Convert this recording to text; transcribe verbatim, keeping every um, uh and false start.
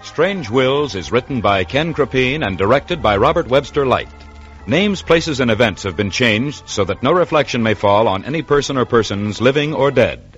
Strange Wills is written by Ken Crepine and directed by Robert Webster Light. Names, places, and events have been changed so that no reflection may fall on any person or persons living or dead.